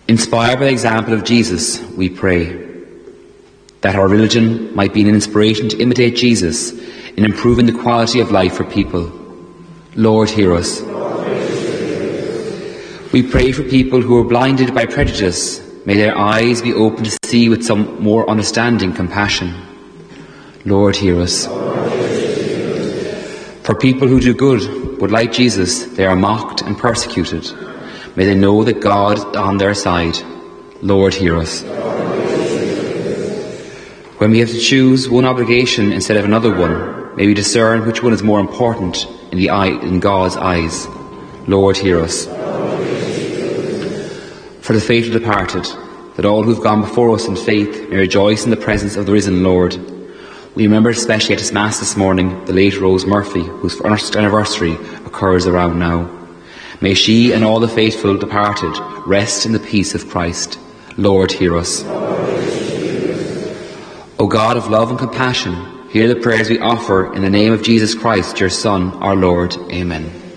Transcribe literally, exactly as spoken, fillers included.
Inspired by the example of Jesus, we pray that our religion might be an inspiration to imitate Jesus in improving the quality of life for people. Lord, hear us. We pray for people who are blinded by prejudice. May their eyes be open to see with some more understanding compassion. Lord, hear us. For people who do good, but like Jesus, they are mocked and persecuted. May they know that God is on their side. Lord, hear us. When we have to choose one obligation instead of another one, may we discern which one is more important in, the eye, in God's eyes. Lord, hear us. For the faithful departed, that all who have gone before us in faith may rejoice in the presence of the risen Lord. We remember especially at this Mass this morning the late Rose Murphy, whose first anniversary occurs around now. May she and all the faithful departed rest in the peace of Christ. Lord, hear us. O God of love and compassion, hear the prayers we offer in the name of Jesus Christ, your Son, our Lord. Amen.